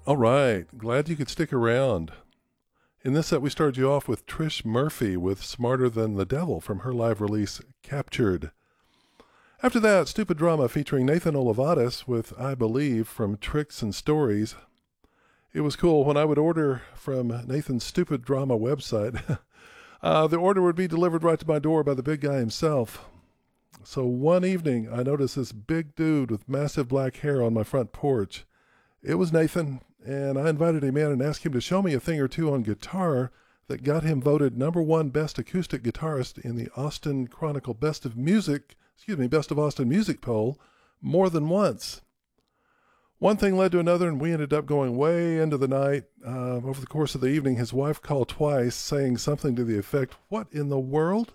All right, glad you could stick around. In this set, we started you off with Trish Murphy with Smarter Than the Devil from her live release, Captured. After that, Stupid Drama featuring Nathan Olivatis with I Believe from Tricks and Stories. It was cool when I would order from Nathan's Stupid Drama website. The order would be delivered right to my door by the big guy himself. So one evening, I noticed this big dude with massive black hair on my front porch. It was Nathan, and I invited him in and asked him to show me a thing or two on guitar that got him voted #1 best acoustic guitarist in the Austin Chronicle Best of Austin Music poll more than once. One thing led to another, and we ended up going way into the night. Over the course of the evening, his wife called twice, saying something to the effect, "What in the world?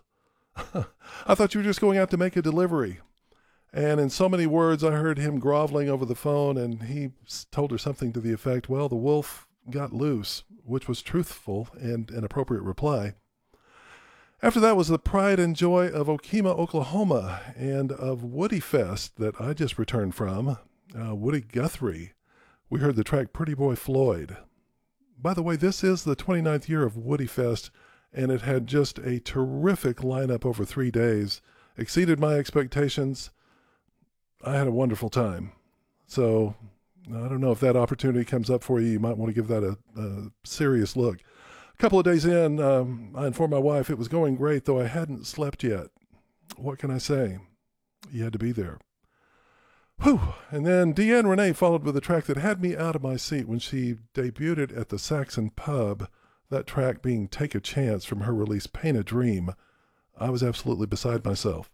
I thought you were just going out to make a delivery." And in so many words, I heard him groveling over the phone, and he told her something to the effect, "Well, the wolf got loose," which was truthful and an appropriate reply. After that was the pride and joy of Okemah, Oklahoma, and of Woody Fest that I just returned from, Woody Guthrie. We heard the track Pretty Boy Floyd. By the way, this is the 29th year of Woody Fest, and it had just a terrific lineup over 3 days, exceeded my expectations. I had a wonderful time. So I don't know if that opportunity comes up for you. You might want to give that a serious look. A couple of days in, I informed my wife it was going great, though I hadn't slept yet. What can I say? You had to be there. Whew. And then Deanne Renee followed with a track that had me out of my seat when she debuted it at the Saxon Pub, that track being Take a Chance from her release Paint a Dream. I was absolutely beside myself.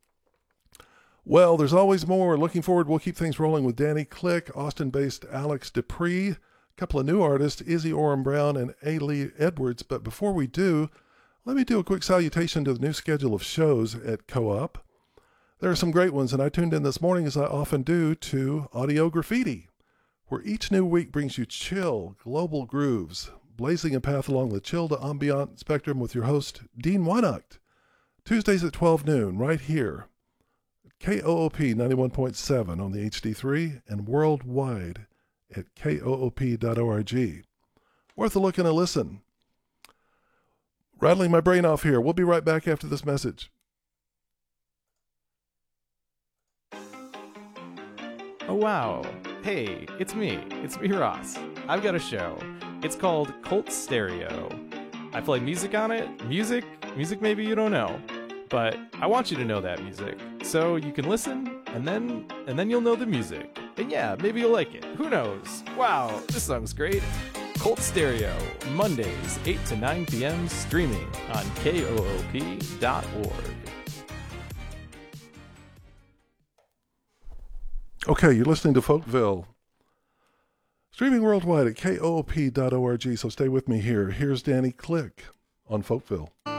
Well, there's always more. Looking forward, we'll keep things rolling with Danny Click, Austin-based Alex Dupree, a couple of new artists, Izzy Oram Brown and A. Lee Edwards. But before we do, let me do a quick salutation to the new schedule of shows at Co-op. There are some great ones, and I tuned in this morning, as I often do, to Audio Graffiti, where each new week brings you chill, global grooves, blazing a path along the chill to ambient spectrum with your host, Dean Weinacht. Tuesdays at 12 noon, right here. KOOP 91.7 on the HD3 and worldwide at koop.org. Worth a look and a listen. Rattling my brain off here. We'll be right back after this message. Oh wow. Hey, it's me, Ross. I've got a show. It's called Cult Stereo. I play music on it. Music maybe you don't know. But I want you to know that music, so you can listen, and then you'll know the music. And yeah, maybe you'll like it. Who knows? Wow, this song's great. Cult Stereo, Mondays, 8 to 9 p.m., streaming on koop.org. Okay, you're listening to Folkville. Streaming worldwide at koop.org, so stay with me here. Here's Danny Click on Folkville.